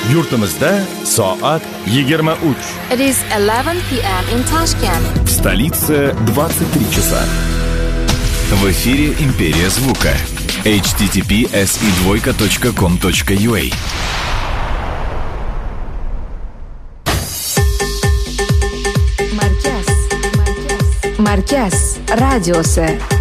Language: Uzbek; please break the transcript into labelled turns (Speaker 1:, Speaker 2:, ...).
Speaker 1: Yurtimizda soat 23.
Speaker 2: It is 11 p.m. in Tashkent.
Speaker 1: В столице 23 часа.
Speaker 3: В эфире «Империя звука». http://com.ua.
Speaker 4: Markaz radiosi.